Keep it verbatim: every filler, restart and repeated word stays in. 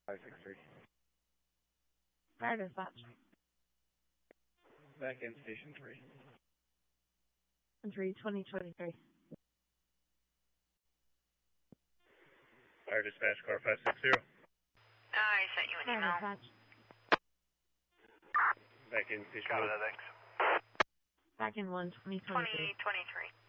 five six three. Fire dispatch. Back in station three. three twenty twenty-three. Fire dispatch, car five six zero. I sent you an Fire email. dispatch. Back in station Got one. it, thanks. Back in one twenty twenty-three. twenty twenty-three.